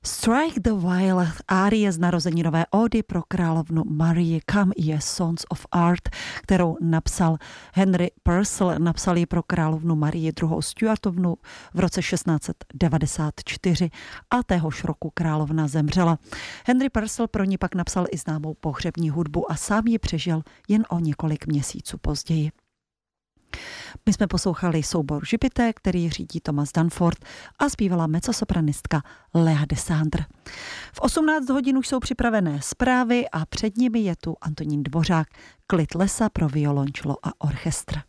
Strike the Wild, árie z narozeninové ódy pro královnu Marii, Come je Sons of Art, kterou napsal Henry Purcell. Napsal ji pro královnu Marii II. Stuartovnu v roce 1694 a téhož roku královna zemřela. Henry Purcell pro ní pak napsal i známou pohřební hudbu a sám ji přežil jen o několik měsíců později. My jsme poslouchali soubor Žipité, který řídí Thomas Danforth, a zpívala mezzosopranistka Lea Desandre. V 18 hodin už jsou připravené zprávy a před nimi je tu Antonín Dvořák, Klid lesa pro violončelo a orchestr.